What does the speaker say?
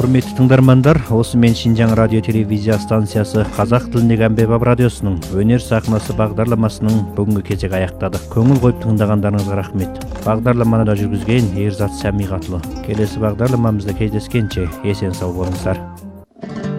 Құрметті тыңдармандар, осымен Шинжаң радио телевизия станциясы қазақ тіліндегі әмбебап радиосының өнер сахнасы бағдарламасының бүгінгі кезегі аяқтады. Көңіл қойып тыңдағандарыңызға рахмет. Бағдарламаны да жүргізген Ерзат Сәмиғатұлы. Келесі бағдарламамызда кездескенше есен сау болыңыздар.